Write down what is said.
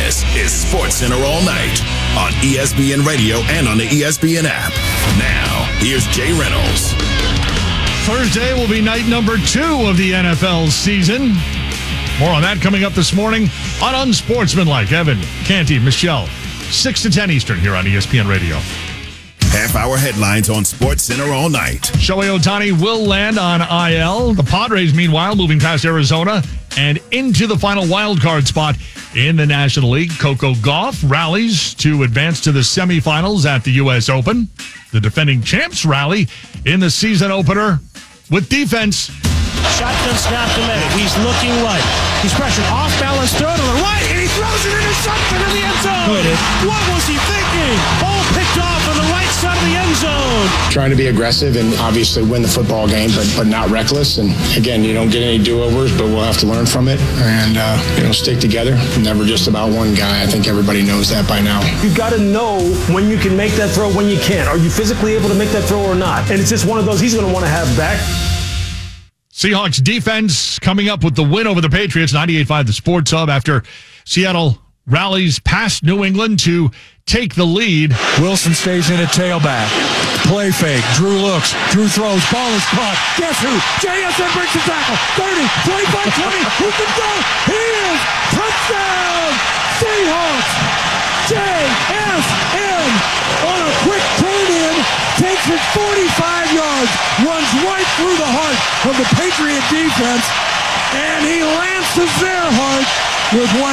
This is SportsCenter All Night on ESPN Radio and on the ESPN app. Now, here's Jay Reynolds. Thursday will be night number 2 of the NFL season. More on that coming up this morning on Unsportsmanlike. Evan, Canty, Michelle, 6 to 10 Eastern here on ESPN Radio. Half-hour headlines on SportsCenter All Night. Shohei Ohtani will land on IL. The Padres, meanwhile, moving past Arizona and into the final wild card spot in the National League. Coco Gauff rallies to advance to the semifinals at the U.S. Open. The defending champs rally in the season opener with defense. Shotgun snap to May. He's looking right. He's pressured off balance, throw to the right, and he throws it intercepted in the end zone. What was he thinking? Ball picked off on the right side of the end zone. Trying to be aggressive and obviously win the football game, but not reckless. And again, you don't get any do-overs, but we'll have to learn from it and stick together. Never just about one guy. I think everybody knows that by now. You've got to know when you can make that throw, when you can't. Are you physically able to make that throw or not? And it's just one of those he's going to want to have back. Seahawks defense coming up with the win over the Patriots, 98-5 the Sports Hub, after Seattle rallies past New England to take the lead. Wilson stays in at tailback. Play fake. Drew looks. Drew throws. Ball is caught. Guess who? JSN breaks the tackle. 30, 25, 20. Who can go? He is. Touchdown! Seahawks! JSN on a quick turn-in. Takes it 45 yards. Runs right through the heart of the Patriot defense. And he lances their heart with one.